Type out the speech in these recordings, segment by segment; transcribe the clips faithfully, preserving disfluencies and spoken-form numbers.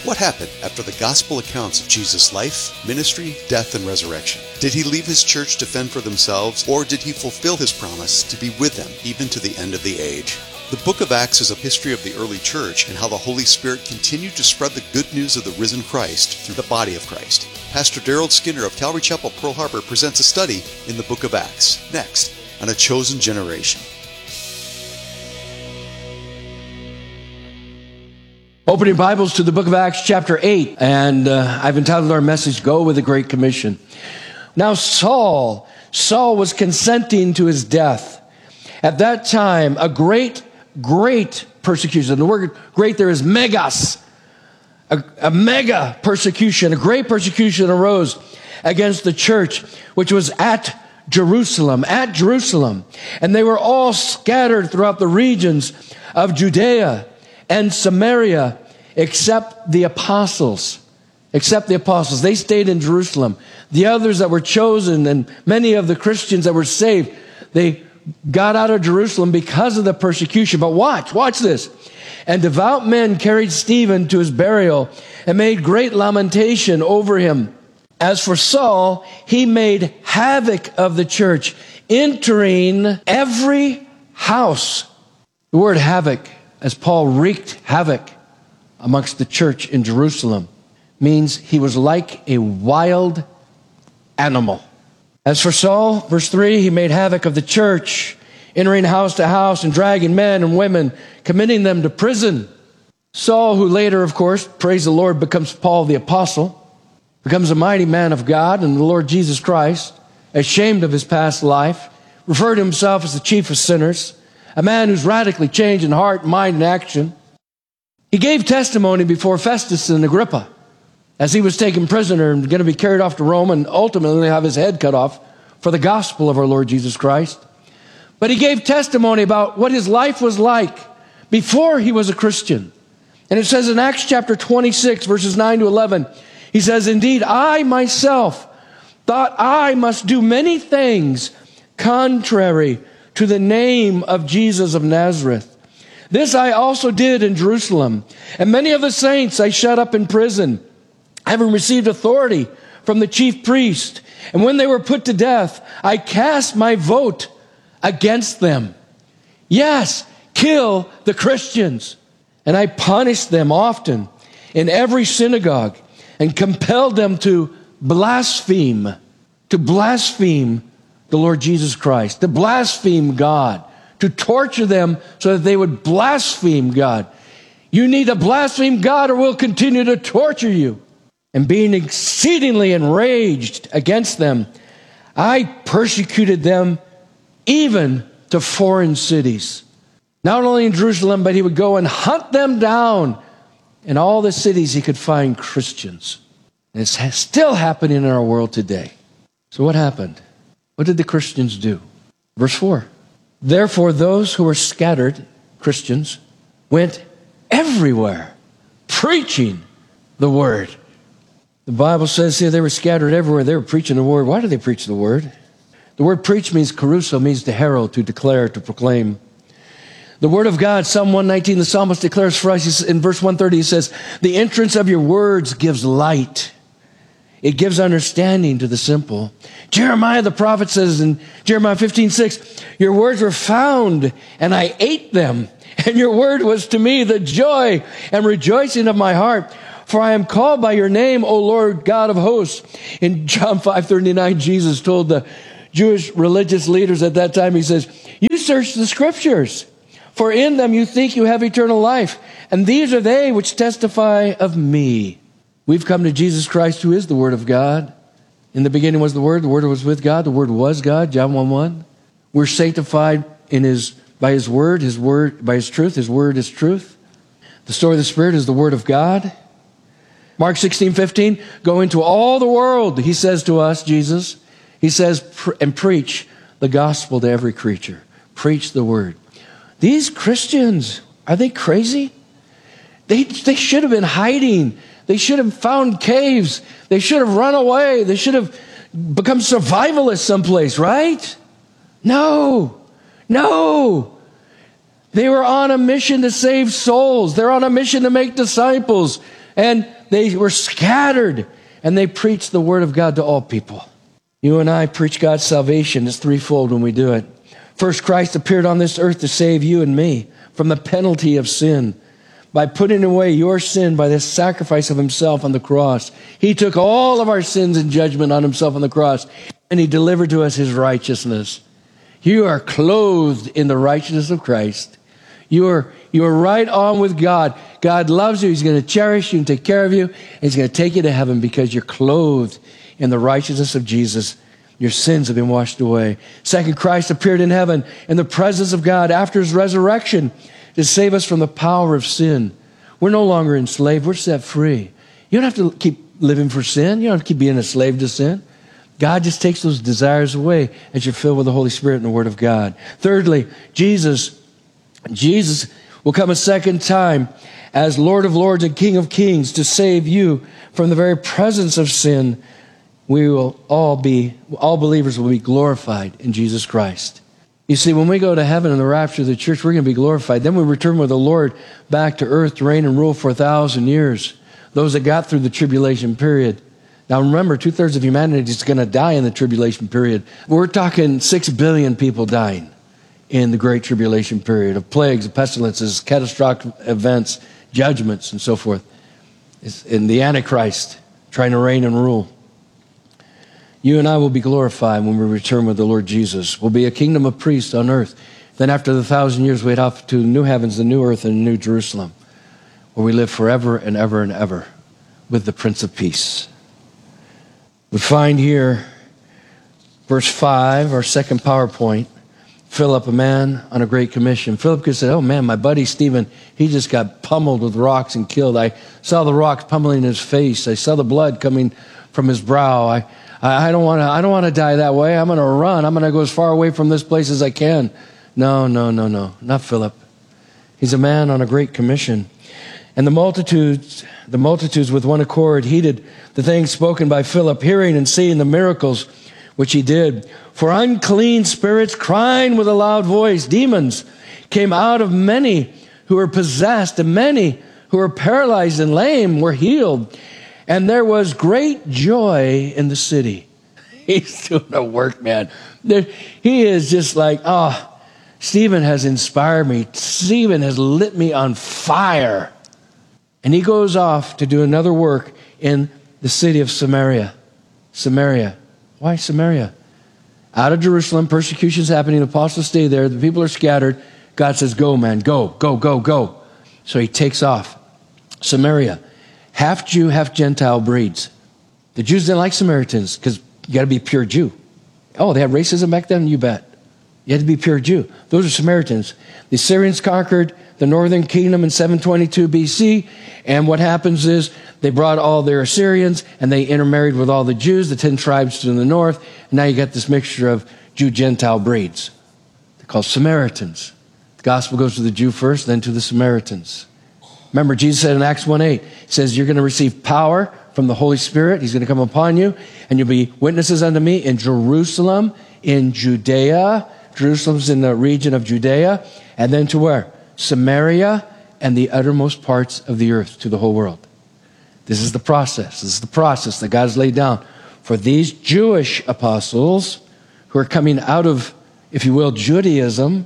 What happened after the gospel accounts of Jesus' life, ministry, death, and resurrection? Did he leave his church to fend for themselves, or did he fulfill his promise to be with them even to the end of the age? The book of Acts is a history of the early church and how the Holy Spirit continued to spread the good news of the risen Christ through the body of Christ. Pastor Daryl Skinner of Calvary Chapel, Pearl Harbor presents a study in the book of Acts, next on A Chosen Generation. Opening Bibles to the book of Acts chapter eight, and uh, I've entitled our message, Go with the Great Commission. Now Saul, Saul was consenting to his death. At that time, a great, great persecution. The word great there is megas. A, a mega persecution, a great persecution arose against the church, which was at Jerusalem, at Jerusalem. And they were all scattered throughout the regions of Judea and Samaria, except the apostles, except the apostles. They stayed in Jerusalem. The others that were chosen and many of the Christians that were saved, they got out of Jerusalem because of the persecution. But watch, watch this. And devout men carried Stephen to his burial and made great lamentation over him. As for Saul, he made havoc of the church, entering every house. The word havoc, as Paul wreaked havoc amongst the church in Jerusalem, means he was like a wild animal. As for Saul, verse three, he made havoc of the church, entering house to house and dragging men and women, committing them to prison. Saul, who later, of course, praise the Lord, becomes Paul the apostle, becomes a mighty man of God and the Lord Jesus Christ, ashamed of his past life, referred to himself as the chief of sinners, a man who's radically changed in heart, mind, and action. He gave testimony before Festus and Agrippa as he was taken prisoner and going to be carried off to Rome and ultimately have his head cut off for the gospel of our Lord Jesus Christ. But he gave testimony about what his life was like before he was a Christian. And it says in Acts chapter twenty-six, verses nine to eleven, he says, "Indeed, I myself thought I must do many things contrary to the name of Jesus of Nazareth. This I also did in Jerusalem, and many of the saints I shut up in prison, having received authority from the chief priest. And when they were put to death, I cast my vote against them. Yes, kill the Christians. And I punished them often in every synagogue and compelled them to blaspheme, to blaspheme the Lord Jesus Christ, to blaspheme God, to torture them so that they would blaspheme God. You need to blaspheme God or we'll continue to torture you. And being exceedingly enraged against them, I persecuted them even to foreign cities. Not only in Jerusalem, but he would go and hunt them down in all the cities he could find Christians. And it's still happening in our world today. So what happened? What did the Christians do? Verse four. Therefore, those who were scattered, Christians, went everywhere, preaching the word. The Bible says here they were scattered everywhere. They were preaching the word. Why do they preach the word? The word preach means caruso, means to herald, to declare, to proclaim. The word of God, Psalm one nineteen, the psalmist declares for us, in verse one thirty, he says, the entrance of your words gives light. It gives understanding to the simple. Jeremiah the prophet says in Jeremiah fifteen six, your words were found and I ate them. And your word was to me the joy and rejoicing of my heart. For I am called by your name, O Lord God of hosts. In John five thirty-nine, Jesus told the Jewish religious leaders at that time, he says, you search the scriptures, for in them you think you have eternal life. And these are they which testify of me. We've come to Jesus Christ, who is the Word of God. In the beginning was the Word. The Word was with God. The Word was God. John one one. We're sanctified in His by His Word. His Word by His truth. His Word is truth. The sword of the Spirit is the Word of God. Mark sixteen fifteen. Go into all the world, He says to us, Jesus. He says, and preach the gospel to every creature. Preach the Word. These Christians, are they crazy? They they should have been hiding. They should have found caves. They should have run away. They should have become survivalists someplace, right? No, no. They were on a mission to save souls. They're on a mission to make disciples. And they were scattered, and they preached the word of God to all people. You and I preach God's salvation. It's threefold when we do it. First, Christ appeared on this earth to save you and me from the penalty of sin by putting away your sin by the sacrifice of himself on the cross. He took all of our sins and judgment on himself on the cross, and he delivered to us his righteousness. You are clothed in the righteousness of Christ. You are, you are right on with God. God loves you. He's going to cherish you and take care of you. And he's going to take you to heaven because you're clothed in the righteousness of Jesus. Your sins have been washed away. Second, Christ appeared in heaven in the presence of God after his resurrection to save us from the power of sin. We're no longer enslaved. We're set free. You don't have to keep living for sin. You don't have to keep being a slave to sin. God just takes those desires away as you're filled with the Holy Spirit and the Word of God. Thirdly, Jesus, Jesus will come a second time as Lord of Lords and King of Kings to save you from the very presence of sin. We will all be, all believers will be glorified in Jesus Christ. You see, when we go to heaven in the rapture of the church, we're going to be glorified. Then we return with the Lord back to earth to reign and rule for a thousand years. Those that got through the tribulation period. Now remember, two-thirds of humanity is going to die in the tribulation period. We're talking six billion people dying in the great tribulation period of plagues, of pestilences, catastrophic events, judgments, and so forth. It's in the Antichrist trying to reign and rule. You and I will be glorified when we return with the Lord Jesus. We'll be a kingdom of priests on earth. Then after the thousand years, we'd off to new heavens, the new earth, and the new Jerusalem, where we live forever and ever and ever with the Prince of Peace. We find here, verse five, our second PowerPoint, Philip, a man on a great commission. Philip could say, oh man, my buddy Stephen, he just got pummeled with rocks and killed. I saw the rocks pummeling his face. I saw the blood coming from his brow. I I don't want to. I don't want to die that way. I'm going to run. I'm going to go as far away from this place as I can. No, no, no, no, not Philip. He's a man on a great commission, and the multitudes, the multitudes with one accord heeded the things spoken by Philip, hearing and seeing the miracles which he did. For unclean spirits, crying with a loud voice, demons came out of many who were possessed, and many who were paralyzed and lame were healed. And there was great joy in the city. He's doing a work, man. There, he is just like, oh, Stephen has inspired me. Stephen has lit me on fire. And he goes off to do another work in the city of Samaria. Samaria. Why Samaria? Out of Jerusalem, persecution's happening. The apostles stay there. The people are scattered. God says, go, man, go, go, go, go. So he takes off. Samaria. Half Jew, half Gentile breeds. The Jews didn't like Samaritans because you got to be pure Jew. Oh, they had racism back then? You bet. You had to be pure Jew. Those are Samaritans. The Assyrians conquered the northern kingdom in seven twenty-two B C, and what happens is they brought all their Assyrians and they intermarried with all the Jews, the ten tribes to the north, and now you got this mixture of Jew-Gentile breeds. They're called Samaritans. The gospel goes to the Jew first, then to the Samaritans. Remember, Jesus said in Acts one eight, he says, you're going to receive power from the Holy Spirit. He's going to come upon you, and you'll be witnesses unto me in Jerusalem, in Judea. Jerusalem's in the region of Judea. And then to where? Samaria and the uttermost parts of the earth, to the whole world. This is the process. This is the process that God has laid down for these Jewish apostles who are coming out of, if you will, Judaism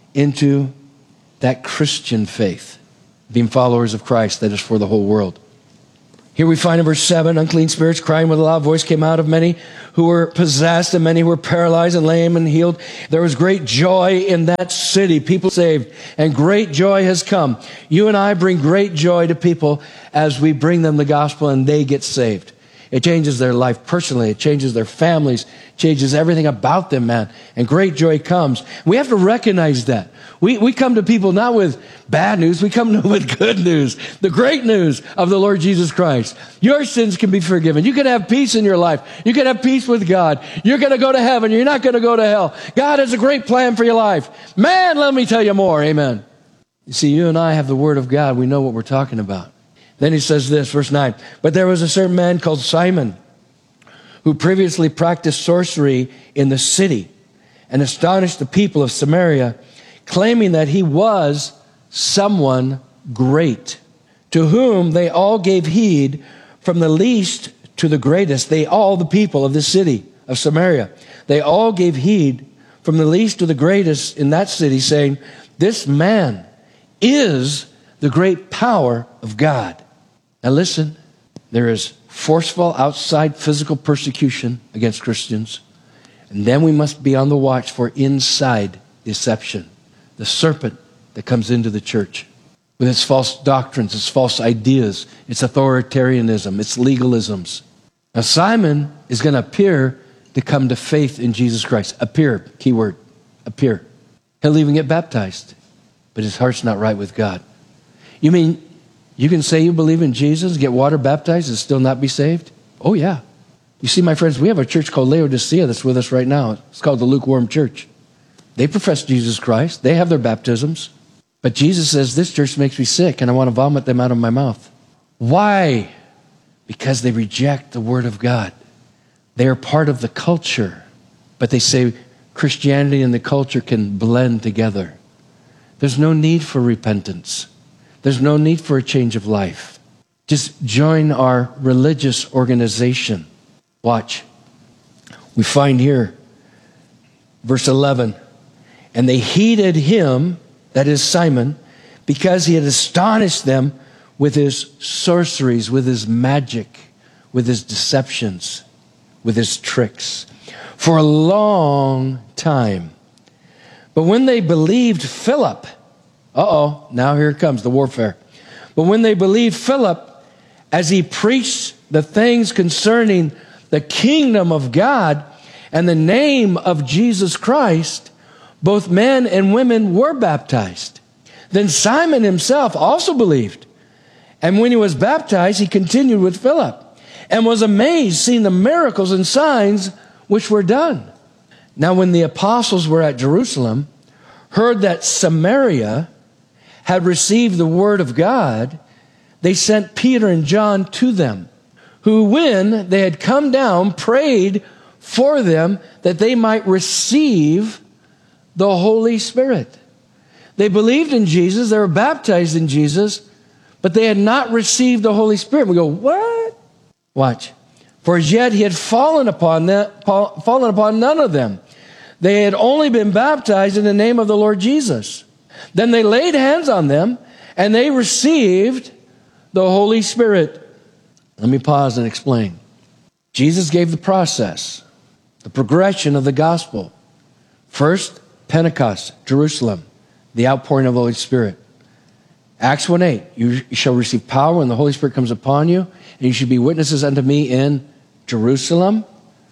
into that Christian faith. Being followers of Christ, that is for the whole world. Here we find in verse seven, unclean spirits crying with a loud voice came out of many who were possessed, and many who were paralyzed and lame and healed. There was great joy in that city, people saved, and great joy has come. You and I bring great joy to people as we bring them the gospel and they get saved. It changes their life personally. It changes their families. Changes everything about them, man. And great joy comes. We have to recognize that. We, we come to people not with bad news. We come to them with good news. The great news of the Lord Jesus Christ. Your sins can be forgiven. You can have peace in your life. You can have peace with God. You're going to go to heaven. You're not going to go to hell. God has a great plan for your life. Man, let me tell you more. Amen. You see, you and I have the Word of God. We know what we're talking about. Then he says this, verse nine, but there was a certain man called Simon who previously practiced sorcery in the city and astonished the people of Samaria, claiming that he was someone great. to whom they all gave heed, from the least to the greatest. They all, the people of the city of Samaria, they all gave heed from the least to the greatest in that city, saying, this man is the great power of God. Now listen, there is forceful outside physical persecution against Christians. And then we must be on the watch for inside deception. The serpent that comes into the church with its false doctrines, its false ideas, its authoritarianism, its legalisms. Now Simon is going to appear to come to faith in Jesus Christ. Appear, keyword, appear. He'll even get baptized, but his heart's not right with God. You mean you can say you believe in Jesus, get water baptized, and still not be saved? Oh yeah. You see, my friends, we have a church called Laodicea that's with us right now. It's called the Lukewarm Church. They profess Jesus Christ. They have their baptisms. But Jesus says, this church makes me sick and I want to vomit them out of my mouth. Why? Because they reject the Word of God. They are part of the culture. But they say Christianity and the culture can blend together. There's no need for repentance. There's no need for a change of life. Just join our religious organization. Watch. We find here, verse eleven, and they heeded him, that is Simon, because he had astonished them with his sorceries, with his magic, with his deceptions, with his tricks, for a long time. But when they believed Philip, uh-oh, now here comes the warfare. But when they believed Philip, as he preached the things concerning the kingdom of God and the name of Jesus Christ, both men and women were baptized. Then Simon himself also believed. And when he was baptized, he continued with Philip and was amazed seeing the miracles and signs which were done. Now when the apostles were at Jerusalem, heard that Samaria had received the word of God, they sent Peter and John to them, who when they had come down, prayed for them that they might receive the Holy Spirit. They believed in Jesus, they were baptized in Jesus, but they had not received the Holy Spirit. We go, what? Watch. For as yet he had fallen upon them, fallen upon none of them. They had only been baptized in the name of the Lord Jesus. Then they laid hands on them, and they received the Holy Spirit. Let me pause and explain. Jesus gave the process, the progression of the gospel. First, Pentecost, Jerusalem, the outpouring of the Holy Spirit. Acts one eight, you shall receive power when the Holy Spirit comes upon you, and you should be witnesses unto me in Jerusalem,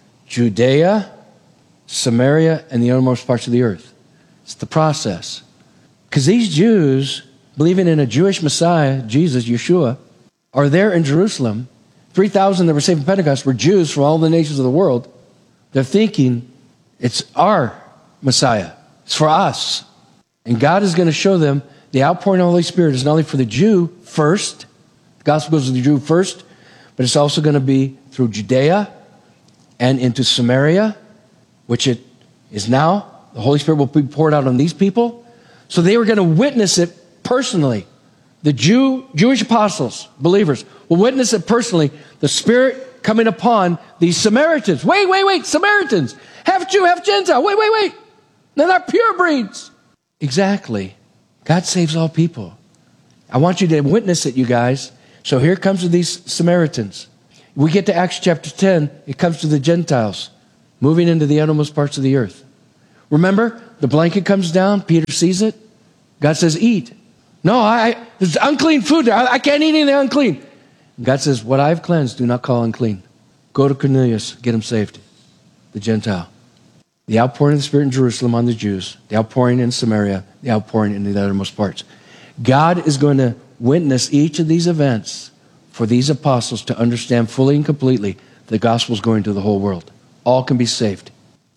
Judea, Samaria, and the uttermost parts of the earth. It's the process. Because these Jews, believing in a Jewish Messiah, Jesus, Yeshua, are there in Jerusalem. three thousand that were saved in Pentecost were Jews from all the nations of the world. They're thinking, it's our Messiah. It's for us. And God is going to show them the outpouring of the Holy Spirit is not only for the Jew first, the gospel goes to the Jew first, but it's also going to be through Judea and into Samaria, which it is now. The Holy Spirit will be poured out on these people. So they were going to witness it personally. The Jew, Jewish apostles, believers, will witness it personally. The Spirit coming upon these Samaritans. Wait, wait, wait, Samaritans. Half Jew, half Gentile. Wait, wait, wait. They're not pure breeds. Exactly. God saves all people. I want you to witness it, you guys. So here comes to these Samaritans. We get to Acts chapter ten. It comes to the Gentiles moving into the uttermost parts of the earth. Remember, the blanket comes down. Peter sees it. God says, eat. No, I, I there's unclean food there. I, I can't eat anything unclean. And God says, what I've cleansed, do not call unclean. Go to Cornelius, get him saved. The Gentile. The outpouring of the Spirit in Jerusalem on the Jews. The outpouring in Samaria. The outpouring in the uttermost parts. God is going to witness each of these events for these apostles to understand fully and completely the gospel is going to the whole world. All can be saved.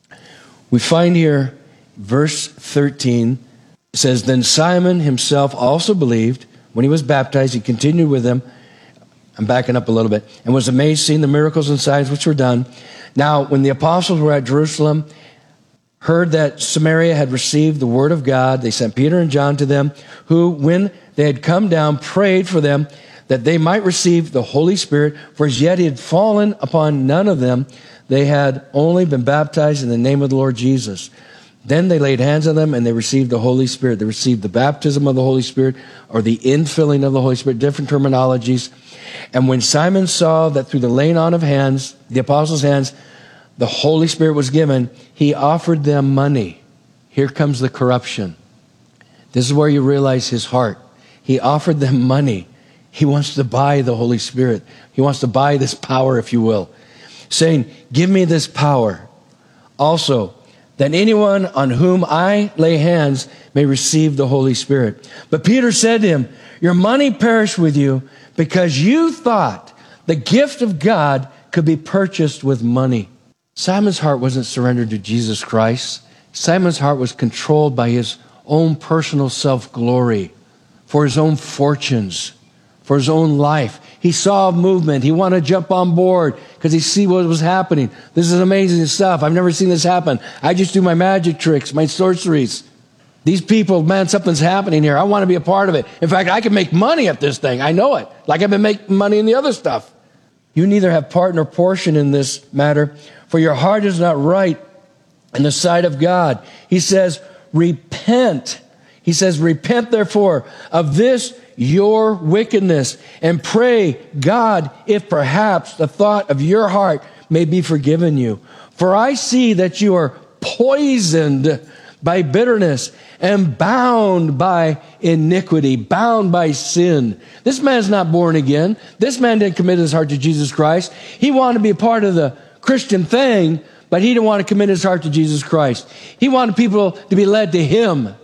We find here, verse thirteen, it says, then Simon himself also believed. When he was baptized, he continued with them. I'm backing up a little bit. And was amazed seeing the miracles and signs which were done. Now, when the apostles were at Jerusalem, heard that Samaria had received the word of God, they sent Peter and John to them, who, when they had come down, prayed for them that they might receive the Holy Spirit, for as yet he had fallen upon none of them. They had only been baptized in the name of the Lord Jesus. Then they laid hands on them and they received the Holy Spirit. They received the baptism of the Holy Spirit, or the infilling of the Holy Spirit, different terminologies. And when Simon saw that through the laying on of hands, the apostles' hands, the Holy Spirit was given, he offered them money. Here comes the corruption. This is where you realize his heart. He offered them money. He wants to buy the Holy Spirit. He wants to buy this power, if you will, saying, give me this power. Also, that anyone on whom I lay hands may receive the Holy Spirit. But Peter said to him, your money perish with you, because you thought the gift of God could be purchased with money. Simon's heart wasn't surrendered to Jesus Christ. Simon's heart was controlled by his own personal self-glory, for his own fortunes, for his own life. He saw a movement. He wanted to jump on board because he see what was happening. This is amazing stuff. I've never seen this happen. I just do my magic tricks, my sorceries. These people, man, something's happening here. I want to be a part of it. In fact, I can make money at this thing. I know it. Like I've been making money in the other stuff. You neither have part nor portion in this matter, for your heart is not right in the sight of God. He says, repent. He says, repent therefore of this your wickedness, and pray God if perhaps the thought of your heart may be forgiven you. For I see that you are poisoned by bitterness and bound by iniquity, bound by sin. This man's not born again. This man didn't commit his heart to Jesus Christ. He wanted to be a part of the Christian thing, but he didn't want to commit his heart to Jesus Christ. He wanted people to be led to him.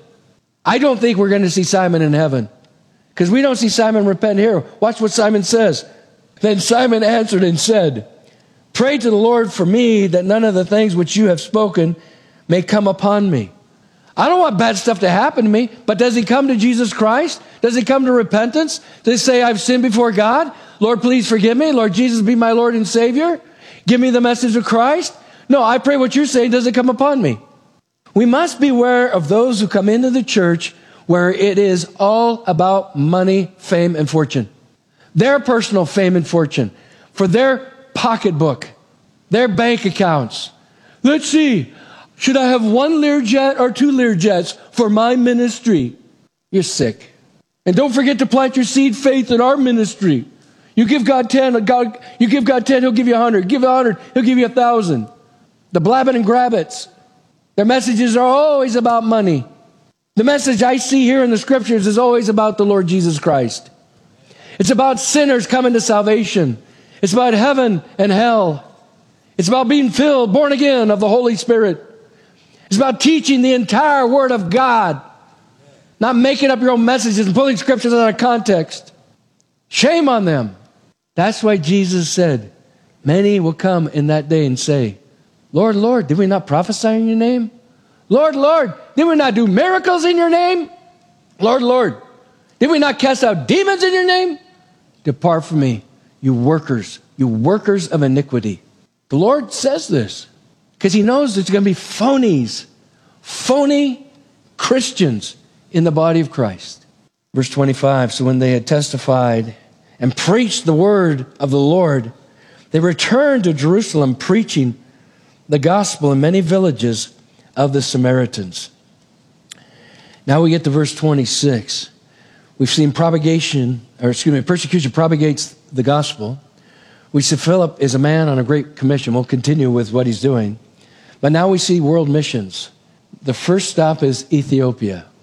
I don't think we're going to see Simon in heaven, because we don't see Simon repent here. Watch what Simon says. Then Simon answered and said, pray to the Lord for me that none of the things which you have spoken may come upon me. I don't want bad stuff to happen to me, but does he come to Jesus Christ? Does he come to repentance? Does he say, I've sinned before God? Lord, please forgive me. Lord Jesus, be my Lord and Savior. Give me the message of Christ. No, I pray what you're saying doesn't come upon me. We must beware of those who come into the church where it is all about money, fame, and fortune. Their personal fame and fortune. For their pocketbook. Their bank accounts. Let's see. Should I have one Learjet or two Learjets for my ministry? You're sick. And don't forget to plant your seed faith in our ministry. You give God ten, God, you give God ten, he'll give you a hundred. Give a hundred, he'll give you a thousand. The blabbing and grabbits. Their messages are always about money. The message I see here in the scriptures is always about the Lord Jesus Christ. It's about sinners coming to salvation. It's about heaven and hell. It's about being filled, born again of the Holy Spirit. It's about teaching the entire Word of God, not making up your own messages and pulling scriptures out of context. Shame on them. That's why Jesus said, many will come in that day and say, Lord, Lord, did we not prophesy in your name? Lord, Lord, did we not do miracles in your name? Lord, Lord, did we not cast out demons in your name? Depart from me, you workers, you workers of iniquity. The Lord says this because he knows there's going to be phonies, phony Christians in the body of Christ. Verse twenty-five, so when they had testified and preached the word of the Lord, they returned to Jerusalem preaching the gospel in many villages of the Samaritans. Now we get to verse twenty-six. We've seen propagation, or excuse me, persecution propagates the gospel. We see Philip is a man on a great commission. We'll continue with what he's doing. But now we see world missions. The first stop is Ethiopia.